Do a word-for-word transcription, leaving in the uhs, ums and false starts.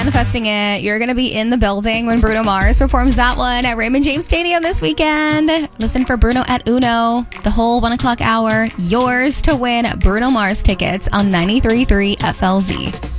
Manifesting it. You're going to be in the building when Bruno Mars performs that one at Raymond James Stadium this weekend. Listen for Bruno at Uno, the whole one o'clock hour. Yours to win Bruno Mars tickets on ninety-three point three F L Z.